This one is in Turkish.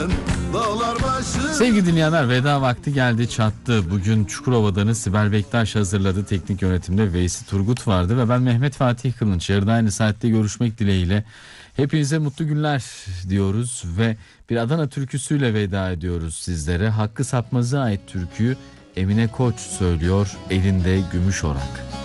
Sevgili dinleyenler, veda vakti geldi çattı. Bugün Çukurova'danız Sibel Bektaş hazırladı. Teknik yönetimde Veysi Turgut vardı ve ben Mehmet Fatih Kılınç. Yarın aynı saatte görüşmek dileğiyle. Hepinize mutlu günler diyoruz ve bir Adana türküsüyle veda ediyoruz sizlere. Hakkı Sapmaz'a ait türküyü Emine Koç söylüyor, elinde gümüş orak.